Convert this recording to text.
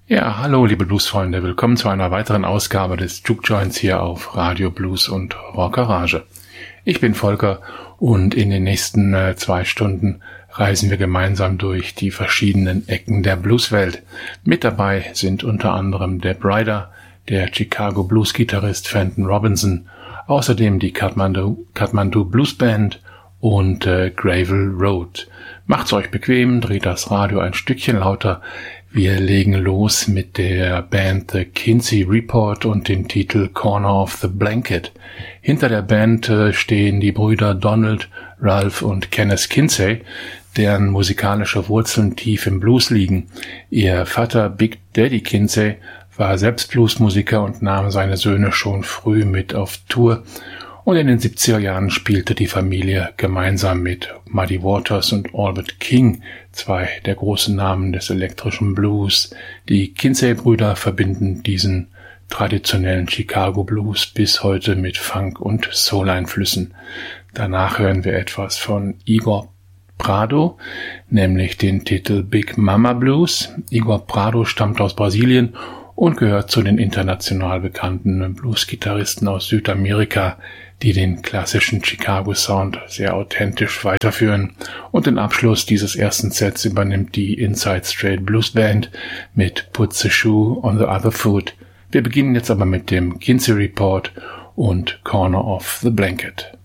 Ja, hallo liebe Bluesfreunde, willkommen zu einer weiteren Ausgabe des Juke Joints hier auf Radio Blues und Rockerage. Ich bin Volker und in den nächsten 2 Stunden reisen wir gemeinsam durch die verschiedenen Ecken der Blueswelt. Mit dabei sind unter anderem Deb Ryder, der Chicago Blues-Gitarrist Fenton Robinson, außerdem die Kathmandu Blues Band und Gravel Road. Macht's euch bequem, dreht das Radio ein Stückchen lauter. Wir legen los mit der Band The Kinsey Report und dem Titel Corner of the Blanket. Hinter der Band stehen die Brüder Donald, Ralph und Kenneth Kinsey, deren musikalische Wurzeln tief im Blues liegen. Ihr Vater Big Daddy Kinsey war selbst Bluesmusiker und nahm seine Söhne schon früh mit auf Tour. Und in den 70er Jahren spielte die Familie gemeinsam mit Muddy Waters und Albert King, 2 der großen Namen des elektrischen Blues. Die Kinsey-Brüder verbinden diesen traditionellen Chicago Blues bis heute mit Funk- und Soul-Einflüssen. Danach hören wir etwas von Igor Prado, nämlich den Titel Big Mama Blues. Igor Prado stammt aus Brasilien und gehört zu den international bekannten Blues-Gitarristen aus Südamerika, die den klassischen Chicago-Sound sehr authentisch weiterführen. Und den Abschluss dieses ersten Sets übernimmt die Inside Straight Blues Band mit Put the Shoe on the Other Foot. Wir beginnen jetzt aber mit dem Kinsey Report und Corner of the Blanket.